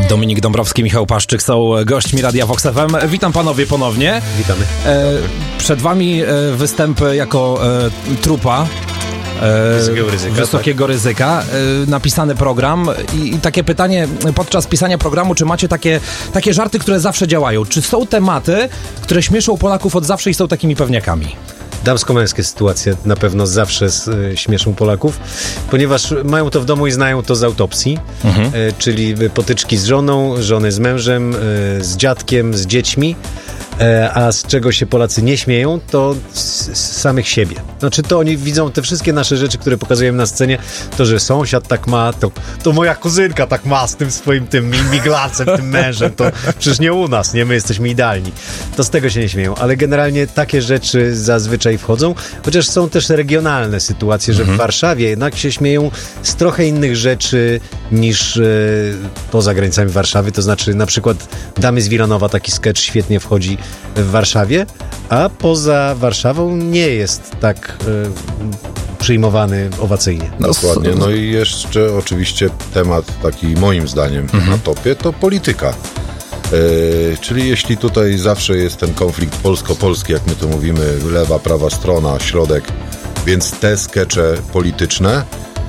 Dominik Dąbrowski, Michał Paszczyk są gośćmi Radia Vox FM. Witam panowie ponownie. Witamy. Przed wami występ jako trupa wysokiego ryzyka, napisany program i takie pytanie podczas pisania programu, czy macie takie żarty, które zawsze działają? Czy są tematy, które śmieszą Polaków od zawsze i są takimi pewniakami? Damsko-męskie sytuacje na pewno zawsze śmieszą Polaków, ponieważ mają to w domu i znają to z autopsji, czyli potyczki z żoną, żony z mężem, z dziadkiem, z dziećmi. A z czego się Polacy nie śmieją, to z samych siebie. Znaczy to oni widzą te wszystkie nasze rzeczy, które pokazujemy na scenie, to, że sąsiad tak ma, to moja kuzynka tak ma z tym swoim tym miglacem, tym mężem, to przecież nie u nas, nie? My jesteśmy idealni. To z tego się nie śmieją, ale generalnie takie rzeczy zazwyczaj wchodzą, chociaż są też regionalne sytuacje, że w Warszawie jednak się śmieją z trochę innych rzeczy niż poza granicami Warszawy, to znaczy na przykład Damy z Wilanowa, taki sketch świetnie wchodzi w Warszawie, a poza Warszawą nie jest tak przyjmowany owacyjnie. Dokładnie. No i jeszcze oczywiście temat taki moim zdaniem na topie to polityka. Czyli jeśli tutaj zawsze jest ten konflikt polsko-polski, jak my to mówimy, lewa, prawa strona, środek, więc te skecze polityczne,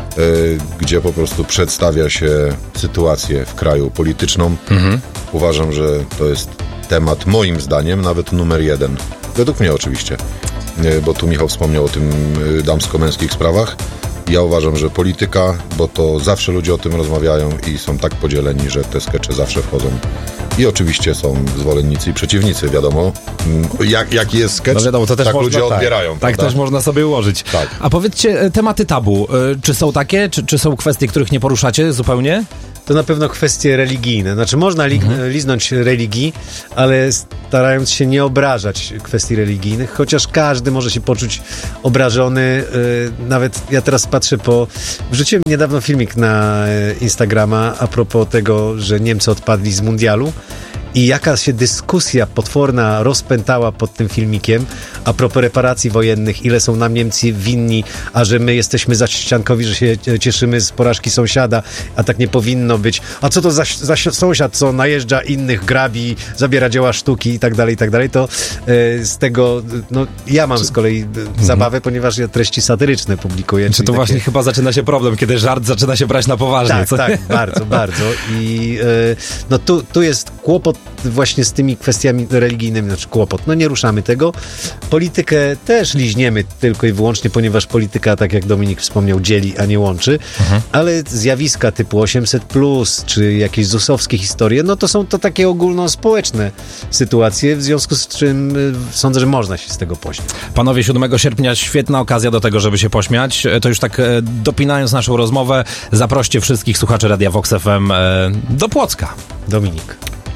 gdzie po prostu przedstawia się sytuację w kraju polityczną, uważam, że to jest temat, moim zdaniem, nawet numer 1. Według mnie oczywiście. Bo tu Michał wspomniał o tym damsko-męskich sprawach. Ja uważam, że polityka, bo to zawsze ludzie o tym rozmawiają i są tak podzieleni, że te skecze zawsze wchodzą. I oczywiście są zwolennicy i przeciwnicy, wiadomo. Jaki jest skecz, to też tak można, ludzie odbierają. Tak też można sobie ułożyć. Tak. A powiedzcie, tematy tabu, czy są takie? Czy są kwestie, których nie poruszacie zupełnie? To na pewno kwestie religijne. Znaczy można liznąć religii, ale starając się nie obrażać kwestii religijnych, chociaż każdy może się poczuć obrażony. Nawet ja teraz patrzę wrzuciłem niedawno filmik na Instagrama a propos tego, że Niemcy odpadli z mundialu. I jaka się dyskusja potworna rozpętała pod tym filmikiem a propos reparacji wojennych, ile są nam Niemcy winni, a że my jesteśmy zaściankowi, że się cieszymy z porażki sąsiada, a tak nie powinno być. A co to za sąsiad, co najeżdża innych, grabi, zabiera dzieła sztuki i tak dalej, to z tego, no ja mam z kolei zabawę, ponieważ ja treści satyryczne publikuję. Czy to właśnie chyba zaczyna się problem, kiedy żart zaczyna się brać na poważnie. Tak, bardzo. I no tu jest kłopot właśnie z tymi kwestiami religijnymi, znaczy kłopot. No nie ruszamy tego. Politykę też liźniemy tylko i wyłącznie, ponieważ polityka, tak jak Dominik wspomniał, dzieli, a nie łączy. Ale zjawiska typu 800+, czy jakieś ZUS-owskie historie, no to są to takie ogólnospołeczne sytuacje, w związku z czym sądzę, że można się z tego pośmiać. Panowie, 7 sierpnia świetna okazja do tego, żeby się pośmiać. To już tak dopinając naszą rozmowę, zaproście wszystkich słuchaczy Radia Vox FM do Płocka. Dominik.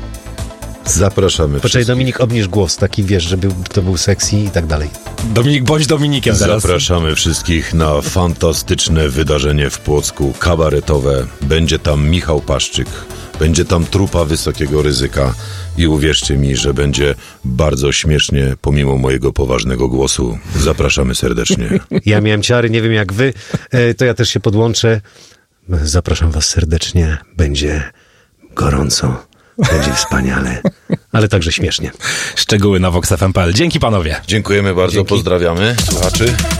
Zapraszamy. Poczekaj, Dominik, obniż głos, taki wiesz, żeby to był sexy i tak dalej. Dominik, bądź Dominikiem teraz. Zapraszamy wszystkich na fantastyczne wydarzenie w Płocku, kabaretowe. Będzie tam Michał Paszczyk, będzie tam trupa wysokiego ryzyka i uwierzcie mi, że będzie bardzo śmiesznie, pomimo mojego poważnego głosu. Zapraszamy serdecznie. Ja miałem ciary, nie wiem jak wy, to ja też się podłączę. Zapraszam was serdecznie, będzie gorąco. Będzie wspaniale, ale także śmiesznie. Szczegóły na voxfm.pl. Dzięki panowie. Dziękujemy bardzo, pozdrawiamy słuchaczy.